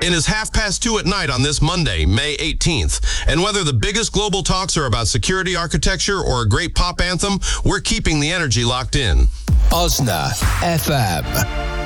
It is 2:30 at night on this Monday, May 18th. And whether the biggest global talks are about security architecture or a great pop anthem, we're keeping the energy locked in. Osna FM.